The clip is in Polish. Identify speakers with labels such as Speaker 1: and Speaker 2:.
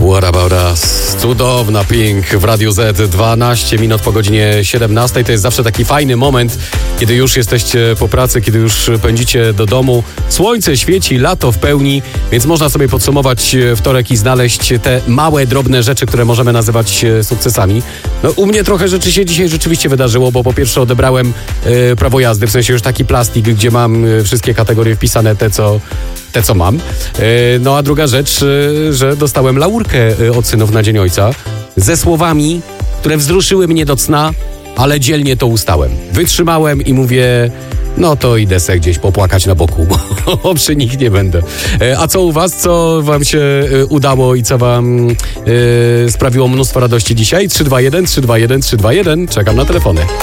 Speaker 1: What about us? Cudowna Pink w Radiu Z, 12 minut po godzinie 17. To jest zawsze taki fajny moment, kiedy już jesteście po pracy, kiedy już pędzicie do domu. Słońce świeci, lato w pełni, więc można sobie podsumować wtorek i znaleźć te małe, drobne rzeczy, które możemy nazywać sukcesami. No, u mnie trochę rzeczy się dzisiaj rzeczywiście wydarzyło, bo po pierwsze odebrałem prawo jazdy, w sensie już taki plastik, gdzie mam wszystkie kategorie wpisane, te co mam. No a druga rzecz, że dostałem laurkę od synów na Dzień Ojca ze słowami, które wzruszyły mnie do cna, ale dzielnie to ustałem. Wytrzymałem i mówię, no to idę se gdzieś popłakać na boku, bo przy nich nie będę. A co u was? Co wam się udało i co wam sprawiło mnóstwo radości dzisiaj? 321 321 321. Czekam na telefony.